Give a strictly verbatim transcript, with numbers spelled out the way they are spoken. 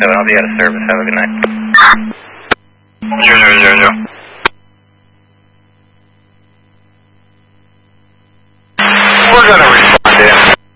seven, I'll be out of service. Have a good night. Zero, zero, zero, zero.